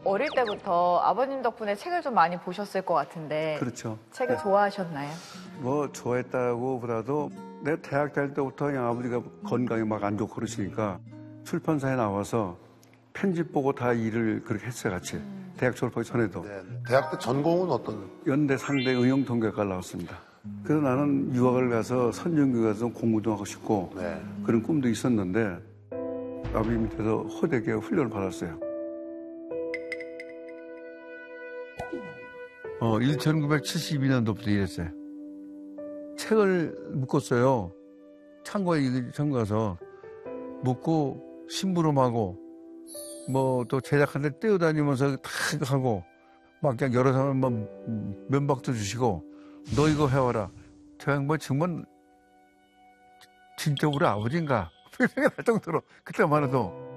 어릴 때부터 아버님 덕분에 책을 좀 많이 보셨을 것 같은데. 그렇죠. 책을 좋아하셨나요? 뭐 좋아했다고 보다도 내가 대학 다닐 때부터 그냥 아버지가 건강이 막 안 좋고 그러시니까 출판사에 나와서 편집 보고 다 일을 그렇게 했어요, 같이. 대학 졸업하기 전에도. 네. 대학 때 전공은 어떤? 연대 상대 응용통계학과를 나왔습니다. 그래서 나는 유학을 가서 선전교 가서 공부도 하고 싶고 네. 그런 꿈도 있었는데 아버지 밑에서 호되게 훈련을 받았어요. 1972년도부터 일했어요. 책을 묶었어요. 창고에 가서 묶고 심부름하고 뭐 또 제작하는데 뛰어다니면서 다 하고 막 그냥 여러 사람만 면박도 주시고 너 이거 해와라. 저 양반 정말 진짜 우리 아버지인가? 생각날 정도로 그때만 해도